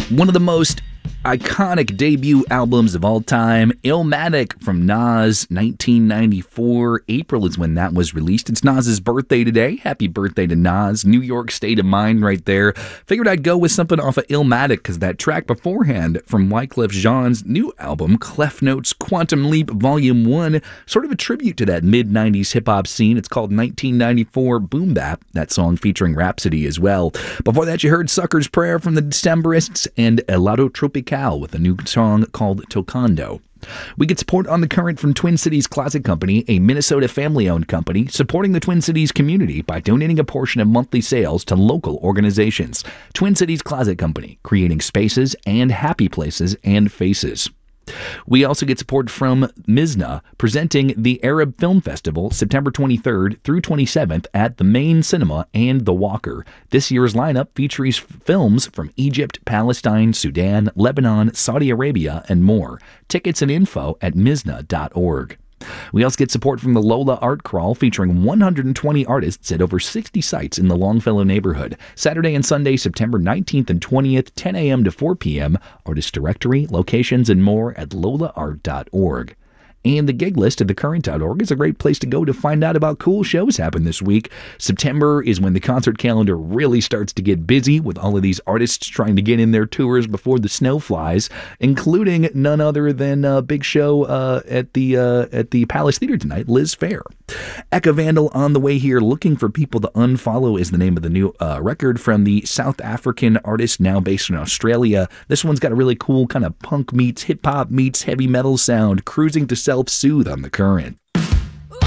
One of the most iconic debut albums of all time, Illmatic from Nas, 1994. April is when that was released. It's Nas's birthday today. Happy birthday to Nas. New York State of Mind right there. Figured I'd go with something off of Illmatic because that track beforehand from Wyclef Jean's new album, Clef Notes Quantum Leap Volume 1, sort of a tribute to that mid-90s hip-hop scene. It's called 1994 Boom Bap, that song featuring Rhapsody as well. Before that, you heard Sucker's Prayer from the Decemberists and Helado Tropical with a new song called Tocando. We get support on the current from Twin Cities Closet Company, a Minnesota family-owned company supporting the Twin Cities community by donating a portion of monthly sales to local organizations. Twin Cities Closet Company, creating spaces and happy places and faces. We also get support from Mizna, presenting the Arab Film Festival September 23rd through 27th at the Main Cinema and The Walker. This year's lineup features films from Egypt, Palestine, Sudan, Lebanon, Saudi Arabia, and more. Tickets and info at mizna.org. We also get support from the Lola Art Crawl, featuring 120 artists at over 60 sites in the Longfellow neighborhood. Saturday and Sunday, September 19th and 20th, 10 a.m. to 4 p.m. Artist directory, locations, and more at lolaart.org. And the gig list at thecurrent.org is a great place to go to find out about cool shows happen this week. September is when the concert calendar really starts to get busy with all of these artists trying to get in their tours before the snow flies, including none other than a big show at the Palace Theater tonight, Liz Phair. Eka Vandal on the way here. Looking for People to Unfollow is the name of the new record from the South African artist now based in Australia. This one's got a really cool kind of punk meets hip-hop meets heavy metal sound, cruising to self-soothe on the current.